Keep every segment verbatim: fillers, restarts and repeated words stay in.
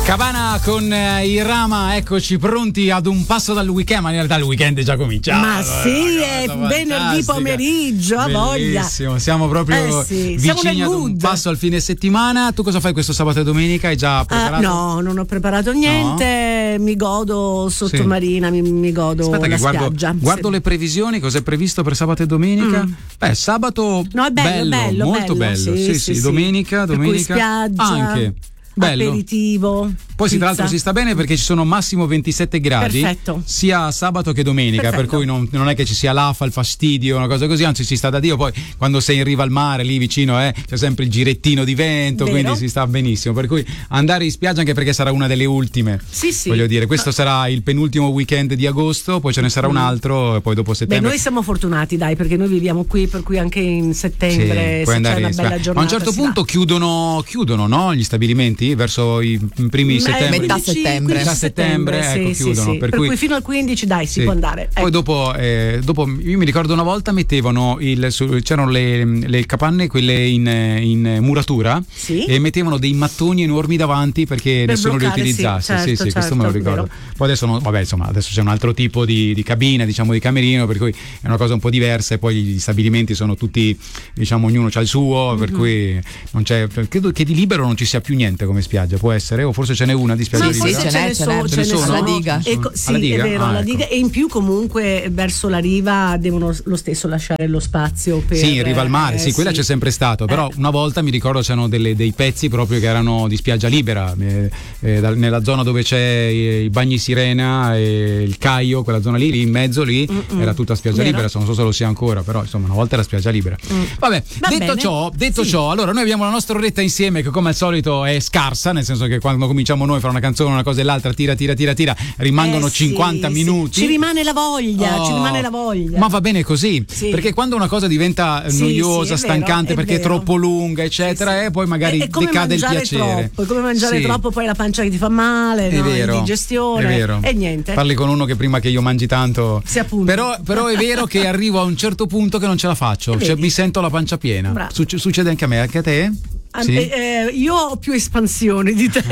Cabana con eh, i Rama, eccoci pronti ad un passo dal weekend, ma in realtà il weekend è già cominciato. Ma sì, è venerdì pomeriggio, a voglia. Bellissimo, siamo proprio eh sì, vicini siamo ad un passo al fine settimana. Tu cosa fai questo sabato e domenica? Hai già preparato? Uh, no, non ho preparato niente, no. Mi godo sottomarina, sì. mi, mi godo Aspetta la che guardo, spiaggia. Guardo sì. le previsioni, cos'è previsto per sabato e domenica? Mm. Beh, sabato no, è bello, bello, bello molto bello, bello. Sì, sì, sì, sì, sì. domenica, domenica. Per cui spiaggia, anche. Bello. Aperitivo. Poi sì, tra l'altro si sta bene perché ci sono massimo ventisette gradi. Perfetto. Sia sabato che domenica. Perfetto. Per cui non, non è che ci sia l'afa, il fastidio, una cosa così, anzi si sta da Dio. Poi quando sei in riva al mare, lì vicino eh, c'è sempre il girettino di vento, Vero? Quindi si sta benissimo. Per cui andare in spiaggia, anche perché sarà una delle ultime. Sì, sì. Voglio dire, questo sarà il penultimo weekend di agosto, poi ce ne sarà un altro, e poi dopo settembre. Beh, noi siamo fortunati, dai, perché noi viviamo qui, per cui anche in settembre sì, se c'è una bella giornata. Ma a un certo punto chiudono, chiudono, no? Gli stabilimenti verso i primi settembre. Metà settembre. Metà settembre, settembre ecco, sì, chiudono. Sì, sì. Per, per cui, cui fino al quindici, dai, si sì. può andare. Ecco. Poi dopo, eh, dopo, io mi ricordo una volta mettevano il, su, c'erano le, le capanne, quelle in, in muratura, sì? e mettevano dei mattoni enormi davanti perché per nessuno bloccare, li utilizzasse. Sì, certo, sì, sì, certo, questo me lo ricordo. Vero. Poi adesso, no, vabbè, insomma, adesso c'è un altro tipo di, di cabina, diciamo, di camerino, per cui è una cosa un po' diversa. E poi gli stabilimenti sono tutti, diciamo, ognuno ha il suo, mm-hmm. per cui non c'è. Credo che di libero non ci sia più niente come spiaggia, può essere, o forse ce n'è una di spiaggia no, libera. Sì, ce n'è, ce n'è, ce ne sono alla diga. E co- sì, alla diga? è vero, ah, alla ecco. diga, e in più comunque verso la riva devono lo stesso lasciare lo spazio per sì, in riva al mare, eh, sì, quella sì. c'è sempre stato, però eh. una volta mi ricordo c'erano delle, dei pezzi proprio che erano di spiaggia libera, eh, eh, da, nella zona dove c'è i, i bagni sirena e il Caio, quella zona lì, lì in mezzo lì Mm-mm. era tutta spiaggia vero? libera, non so se lo sia ancora, però insomma una volta era spiaggia libera. Mm. Vabbè, Va detto bene. ciò, detto sì. ciò, allora noi abbiamo la nostra oretta insieme che come al solito è scarsa, nel senso che quando cominciamo noi a fare una canzone, una cosa e l'altra, tira tira tira tira, rimangono eh, cinquanta sì, minuti. Sì. Ci rimane la voglia, oh, ci rimane la voglia. Ma va bene così, sì. perché quando una cosa diventa sì, noiosa, sì, è stancante vero, è perché vero. è troppo lunga, eccetera, e sì, sì. poi magari è, è decade il piacere. Troppo, è come mangiare sì. troppo, poi la pancia che ti fa male, è no? vero, indigestione è vero. E niente. Parli con uno che prima che io mangi tanto. Sì, appunto. Però, però è vero che arrivo a un certo punto che non ce la faccio, cioè mi sento la pancia piena. Suc- succede anche a me, anche a te? Sì. Eh, io ho più espansione di te.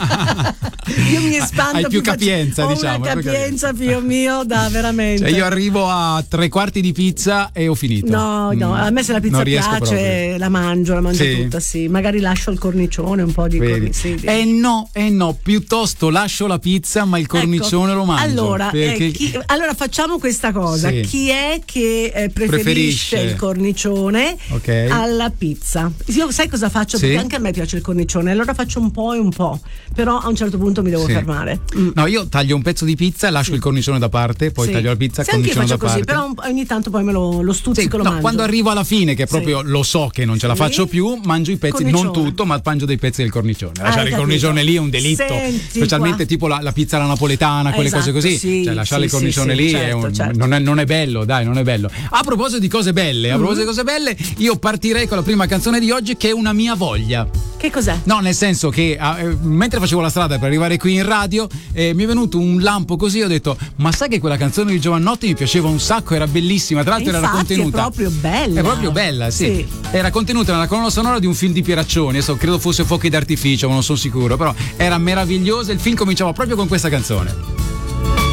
Io mi espando. Hai più, più capienza, faccio, diciamo. Ho una capienza, figlio mio, da veramente. Cioè io arrivo a tre quarti di pizza e ho finito. No, no, a me se la pizza piace proprio. la mangio, la mangio sì. tutta, sì. Magari lascio il cornicione, un po' di cornicione. Eh no, eh no, piuttosto lascio la pizza, ma il cornicione ecco, lo mangio. Allora, perché... eh, chi, allora facciamo questa cosa. Sì. Chi è che eh, preferisce, preferisce il cornicione okay. alla pizza? Io sai cosa faccio? Sì. Perché anche a me piace il cornicione, allora faccio un po' e un po', però a un certo punto mi devo sì. fermare. Mm. No, io taglio un pezzo di pizza, lascio sì. il cornicione da parte, poi sì. taglio la pizza, sì, cornicione da così, parte. Però ogni tanto poi me lo, lo stuzzico, sì, lo no, mangio. Quando arrivo alla fine, che proprio sì. lo so che non ce la sì. faccio più, mangio i pezzi, cornicione. non tutto, ma mangio dei pezzi del cornicione. Lasciare ah, il cornicione lì è un delitto, Senti specialmente qua. tipo la, la pizza alla napoletana, quelle esatto, cose così. Sì, cioè lasciare sì, il cornicione sì, lì certo, è un, certo. non, è, non è bello, dai, non è bello. A proposito di cose belle, a proposito mm-hmm. di cose belle, io partirei con la prima canzone di oggi, che è Una mia voglia. Che cos'è? No, nel senso che eh, mentre facevo la strada per arrivare qui in radio, eh, mi è venuto un lampo così, ho detto, ma sai che quella canzone di Giovannotti mi piaceva un sacco, era bellissima, tra l'altro era contenuta. È proprio bella. È proprio bella, sì. sì. Era contenuta nella colonna sonora di un film di Pieraccioni, adesso credo fosse Fuochi d'artificio, ma non sono sicuro, però era meravigliosa, il film cominciava proprio con questa canzone.